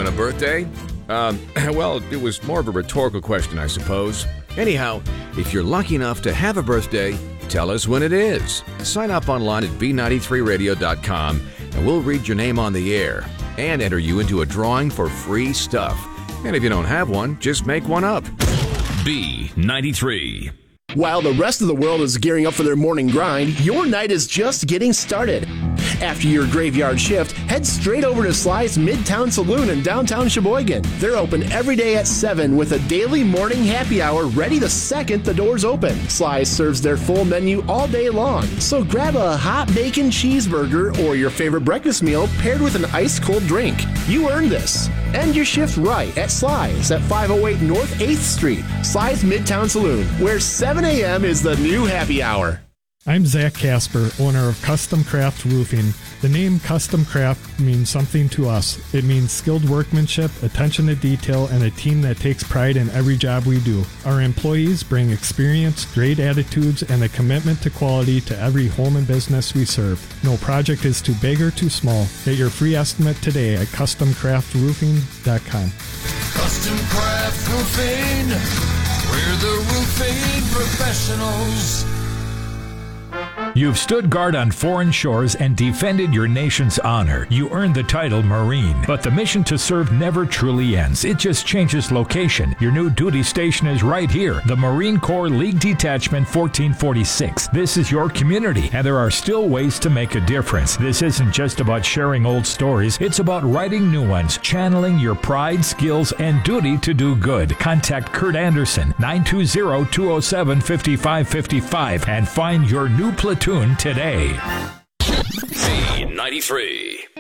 on a birthday? Well, it was more of a rhetorical question, I suppose. Anyhow, if you're lucky enough to have a birthday, tell us when it is. Sign up online at b93radio.com and we'll read your name on the air and enter you into a drawing for free stuff. And if you don't have one, just make one up. B93. While the rest of the world is gearing up for their morning grind, your night is just getting started. After your graveyard shift, head straight over to Sly's Midtown Saloon in downtown Sheboygan. They're open every day at 7 with a daily morning happy hour ready the second the doors open. Sly's serves their full menu all day long, so grab a hot bacon cheeseburger or your favorite breakfast meal paired with an ice-cold drink. You earned this. End your shift right at Sly's at 508 North 8th Street. Sly's Midtown Saloon, where 7 a.m. is the new happy hour. I'm Zach Casper, owner of Custom Craft Roofing. The name Custom Craft means something to us. It means skilled workmanship, attention to detail, and a team that takes pride in every job we do. Our employees bring experience, great attitudes, and a commitment to quality to every home and business we serve. No project is too big or too small. Get your free estimate today at CustomCraftRoofing.com. Custom Craft Roofing, we're the roofing professionals. You've stood guard on foreign shores and defended your nation's honor. You earned the title Marine. But the mission to serve never truly ends. It just changes location. Your new duty station is right here. The Marine Corps League Detachment 1446. This is your community, and there are still ways to make a difference. This isn't just about sharing old stories. It's about writing new ones, channeling your pride, skills, and duty to do good. Contact Kurt Anderson, 920-207-5555, and find your new platoon today. B93.